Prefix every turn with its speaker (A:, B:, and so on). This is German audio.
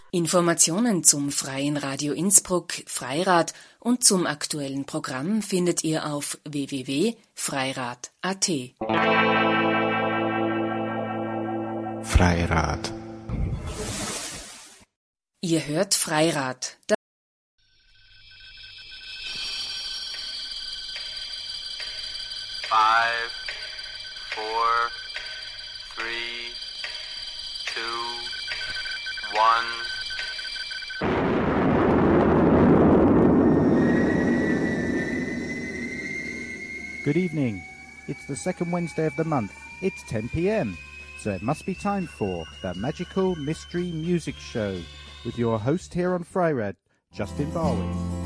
A: Informationen zum Freien Radio Innsbruck, Freirad und zum aktuellen Programm findet ihr auf www.freirad.at.
B: Freirad.
A: Ihr hört Freirad.
C: 5, 4, 3, 2, 1.
D: Good evening. It's the second Wednesday of the month. It's 10 p.m. So it must be time for the Magical Mystery Music Show with your host here on Freirad, Justin Barwick.